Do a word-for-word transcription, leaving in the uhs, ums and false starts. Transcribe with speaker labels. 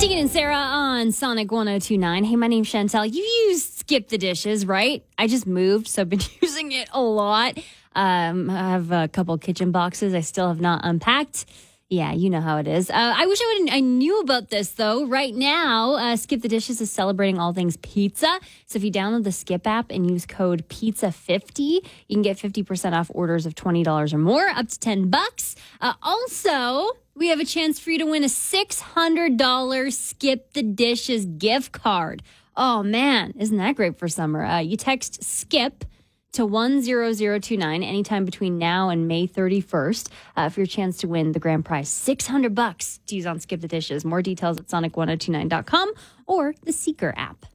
Speaker 1: Dean and Sarah on Sonic one oh two nine. Hey, my name's Chantel. You use Skip the Dishes, right? I just moved, so I've been using it a lot. Um, I have a couple kitchen boxes I still have not unpacked. Yeah, you know how it is. Uh, I wish I would I knew about this, though. Right now, uh, Skip the Dishes is celebrating all things pizza. So if you download the Skip app and use code pizza fifty, you can get fifty percent off orders of twenty dollars or more, up to ten bucks. Uh, also, we have a chance for you to win a six hundred dollars Skip the Dishes gift card. Oh, man, isn't that great for summer? Uh, you text SKIP to one zero zero two nine anytime between now and May thirty-first uh, for your chance to win the grand prize, six hundred bucks to use on Skip the Dishes. More details at sonic ten twenty-nine dot com or the Seeker app.